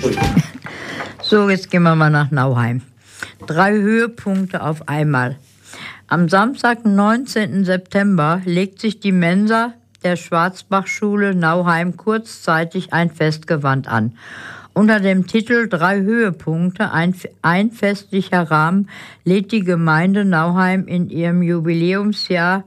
So, jetzt gehen wir mal nach Nauheim. 3 Höhepunkte auf einmal. Am Samstag, 19. September, legt sich die Mensa der Schwarzbachschule Nauheim kurzzeitig ein Festgewand an. Unter dem Titel 3 Höhepunkte, ein festlicher Rahmen, lädt die Gemeinde Nauheim in ihrem Jubiläumsjahr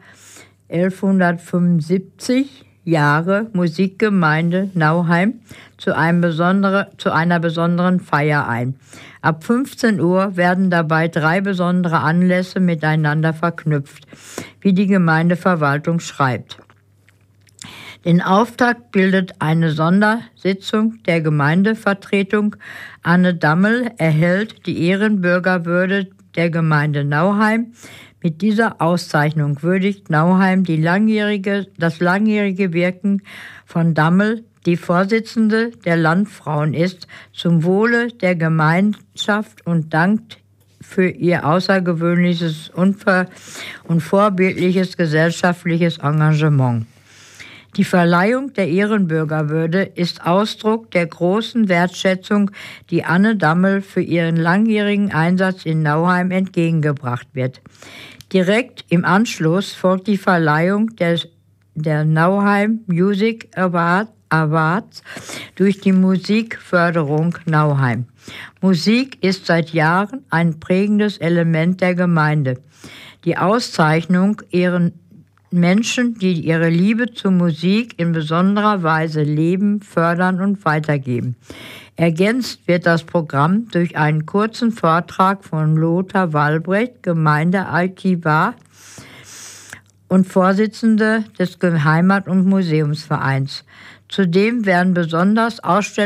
1175 Jahre Musikgemeinde Nauheim zu einer besonderen Feier ein. Ab 15 Uhr werden dabei 3 besondere Anlässe miteinander verknüpft, wie die Gemeindeverwaltung schreibt. Den Auftakt bildet eine Sondersitzung der Gemeindevertretung. Anne Dammel erhält die Ehrenbürgerwürde der Gemeinde Nauheim. Mit dieser Auszeichnung würdigt Nauheim das langjährige Wirken von Dammel, die Vorsitzende der Landfrauen ist, zum Wohle der Gemeinschaft und dankt für ihr außergewöhnliches und vorbildliches gesellschaftliches Engagement. Die Verleihung der Ehrenbürgerwürde ist Ausdruck der großen Wertschätzung, die Anne Dammel für ihren langjährigen Einsatz in Nauheim entgegengebracht wird. Direkt im Anschluss folgt die Verleihung der Nauheim Music Awards durch die Musikförderung Nauheim. Musik ist seit Jahren ein prägendes Element der Gemeinde. Die Auszeichnung ehren Menschen, die ihre Liebe zur Musik in besonderer Weise leben, fördern und weitergeben. Ergänzt wird das Programm durch einen kurzen Vortrag von Lothar Walbrecht, Gemeindearchivar und Vorsitzende des Heimat- und Museumsvereins. Zudem werden besonders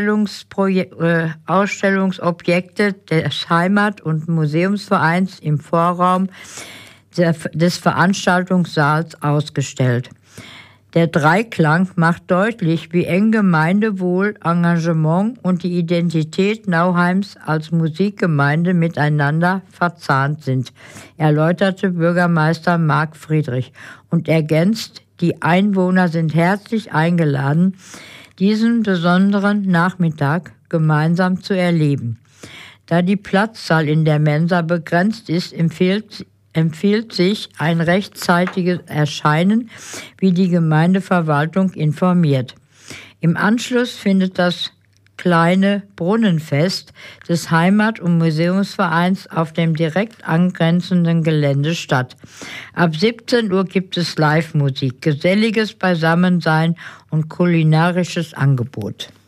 Ausstellungsobjekte des Heimat- und Museumsvereins im Vorraum des Veranstaltungssaals ausgestellt. Der Dreiklang macht deutlich, wie eng Gemeindewohl, Engagement und die Identität Nauheims als Musikgemeinde miteinander verzahnt sind, erläuterte Bürgermeister Marc Friedrich und ergänzt, die Einwohner sind herzlich eingeladen, diesen besonderen Nachmittag gemeinsam zu erleben. Da die Platzzahl in der Mensa begrenzt ist, empfiehlt sich ein rechtzeitiges Erscheinen, wie die Gemeindeverwaltung informiert. Im Anschluss findet das kleine Brunnenfest des Heimat- und Museumsvereins auf dem direkt angrenzenden Gelände statt. Ab 17 Uhr gibt es Live-Musik, geselliges Beisammensein und kulinarisches Angebot.